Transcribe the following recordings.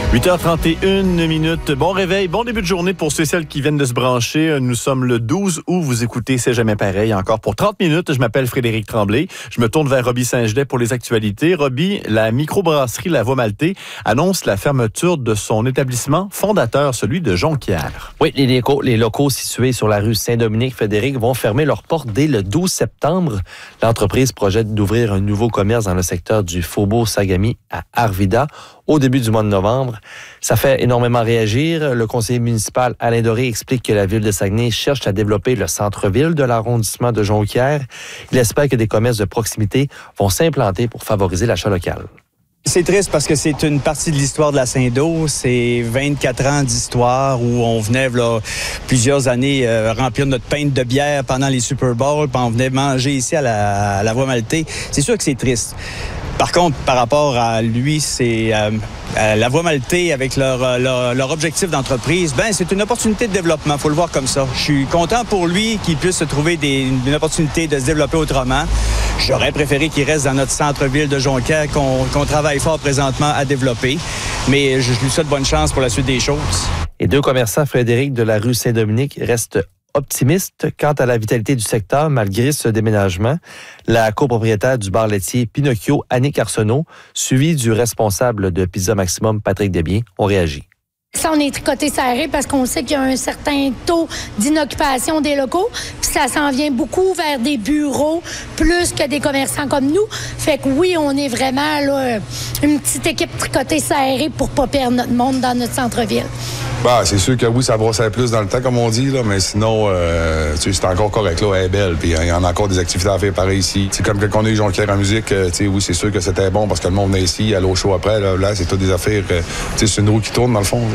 8h31. Bon réveil, bon début de journée pour ceux et celles qui viennent de se brancher. Nous sommes le 12 août, vous écoutez C'est jamais pareil. Encore pour 30 minutes, je m'appelle Frédéric Tremblay. Je me tourne vers Roby Saint-Gelais pour les actualités. Roby, la microbrasserie La Voie Maltais annonce la fermeture de son établissement fondateur, celui de Jonquière. Oui, les locaux situés sur la rue Saint-Dominique, Frédéric, vont fermer leurs portes dès le 12 septembre. L'entreprise projette d'ouvrir un nouveau commerce dans le secteur du Faubourg Sagami à Arvida au début du mois de novembre. Ça fait énormément réagir. Le conseiller municipal Alain Doré explique que la ville de Saguenay cherche à développer le centre-ville de l'arrondissement de Jonquière. Il espère que des commerces de proximité vont s'implanter pour favoriser l'achat local. C'est triste parce que c'est une partie de l'histoire de la Saint-Do. C'est 24 ans d'histoire où on venait là, plusieurs années remplir notre pinte de bière pendant les Super Bowls, puis on venait manger ici à la Voie Maltais. C'est sûr que c'est triste. Par contre, par rapport à lui, c'est la Voie Maltais avec leur objectif d'entreprise. C'est une opportunité de développement. Faut le voir comme ça. Je suis content pour lui qu'il puisse se trouver une opportunité de se développer autrement. J'aurais préféré qu'il reste dans notre centre-ville de Jonquière qu'on travaille fort présentement à développer. Mais je lui souhaite bonne chance pour la suite des choses. Et deux commerçants, Frédéric, de la rue Saint-Dominique, restent optimiste quant à la vitalité du secteur malgré ce déménagement. La copropriétaire du bar laitier Pinocchio, Annick Arsenault, suivie du responsable de Pizza Maximum, Patrick Desbiens, ont réagi. Ça, on est tricoté serré parce qu'on sait qu'il y a un certain taux d'inoccupation des locaux, puis ça s'en vient beaucoup vers des bureaux plus que des commerçants comme nous. Fait que oui, on est vraiment là, une petite équipe tricotée serrée pour pas perdre notre monde dans notre centre-ville. C'est sûr que oui, ça brosserait plus dans le temps, comme on dit, là, mais sinon, c'est encore correct, là, elle est belle, puis il y en a encore des activités à faire pareil ici. C'est comme quand on est Jonquière en musique, oui, c'est sûr que c'était bon parce que le monde venait ici, aller au show après, là c'est toutes des affaires, c'est une roue qui tourne dans le fond, là.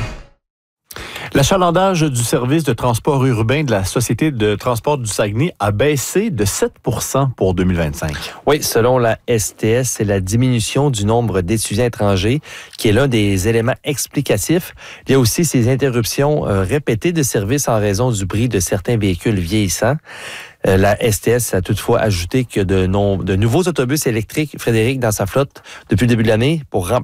L'achalandage du service de transport urbain de la Société de transport du Saguenay a baissé de 7% pour 2025. Oui, selon la STS, c'est la diminution du nombre d'étudiants étrangers qui est l'un des éléments explicatifs. Il y a aussi ces interruptions répétées de services en raison du prix de certains véhicules vieillissants. La STS a toutefois ajouté que de nouveaux autobus électriques, Frédéric, dans sa flotte depuis le début de l'année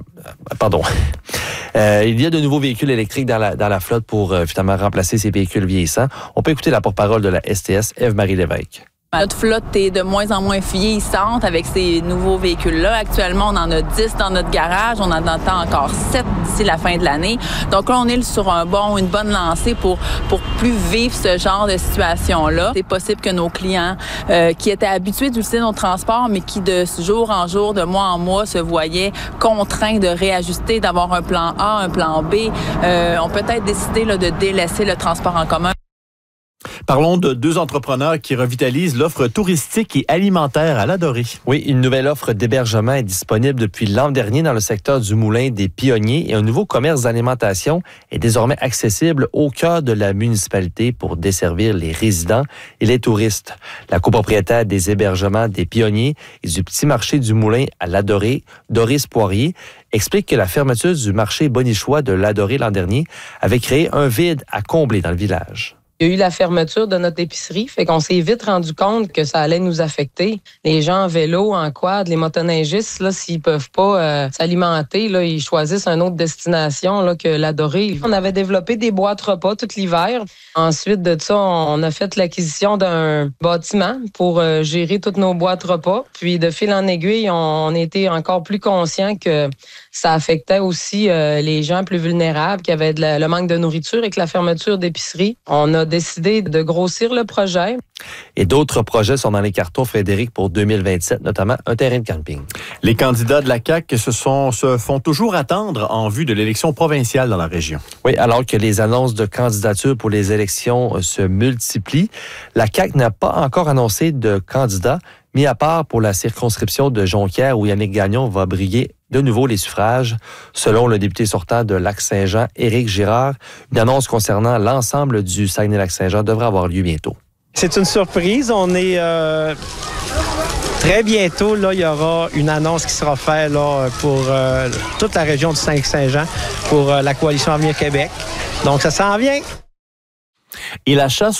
il y a de nouveaux véhicules électriques dans la flotte pour finalement remplacer ces véhicules vieillissants. On peut écouter la porte-parole de la STS, Ève-Marie Lévesque. Notre flotte est de moins en moins vieillissante avec ces nouveaux véhicules-là. Actuellement, on en a 10 dans notre garage. On en attend encore 7 d'ici la fin de l'année. Donc là, on est sur une bonne lancée pour plus vivre ce genre de situation-là. C'est possible que nos clients qui étaient habitués d'utiliser nos transports, mais qui de jour en jour, de mois en mois, se voyaient contraints de réajuster, d'avoir un plan A, un plan B, ont peut-être décidé de délaisser le transport en commun. Parlons de deux entrepreneurs qui revitalisent l'offre touristique et alimentaire à l'Adoré. Oui, une nouvelle offre d'hébergement est disponible depuis l'an dernier dans le secteur du Moulin des Pionniers et un nouveau commerce d'alimentation est désormais accessible au cœur de la municipalité pour desservir les résidents et les touristes. La copropriétaire des hébergements des Pionniers et du petit marché du Moulin à l'Adoré, Doris Poirier, explique que la fermeture du marché Bonichois de l'Adoré l'an dernier avait créé un vide à combler dans le village. Il y a eu la fermeture de notre épicerie, fait qu'on s'est vite rendu compte que ça allait nous affecter. Les gens en vélo, en quad, les motoneigistes, là, s'ils peuvent pas s'alimenter, là, ils choisissent une autre destination là, que l'Adoré. On avait développé des boîtes repas tout l'hiver. Ensuite de ça, on a fait l'acquisition d'un bâtiment pour gérer toutes nos boîtes repas. Puis de fil en aiguille, on était encore plus conscients que ça affectait aussi les gens plus vulnérables qui avaient le manque de nourriture avec la fermeture d'épicerie. On a décidé de grossir le projet. Et d'autres projets sont dans les cartons, Frédéric, pour 2027, notamment un terrain de camping. Les candidats de la CAQ se font toujours attendre en vue de l'élection provinciale dans la région. Oui, alors que les annonces de candidature pour les élections se multiplient, la CAQ n'a pas encore annoncé de candidat, mis à part pour la circonscription de Jonquière où Yannick Gagnon va briguer de nouveau les suffrages. Selon le député sortant de Lac-Saint-Jean, Éric Girard, une annonce concernant l'ensemble du Saguenay-Lac-Saint-Jean devrait avoir lieu bientôt. C'est une surprise. On est très bientôt, là, il y aura une annonce qui sera faite là, pour toute la région du Saguenay-Lac-Saint-Jean pour la Coalition Avenir Québec. Donc, ça s'en vient. Et la chasse